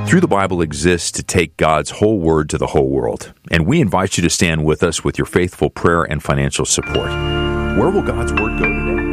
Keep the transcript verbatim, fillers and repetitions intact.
Through the Bible exists to take God's whole word to the whole world, and we invite you to stand with us with your faithful prayer and financial support. Where will God's word go today?